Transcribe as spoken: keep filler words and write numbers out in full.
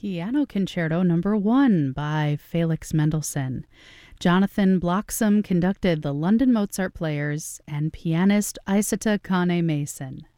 Piano Concerto Number One by Felix Mendelssohn. Jonathan Bloxham conducted the London Mozart Players and pianist Isata Kane Mason.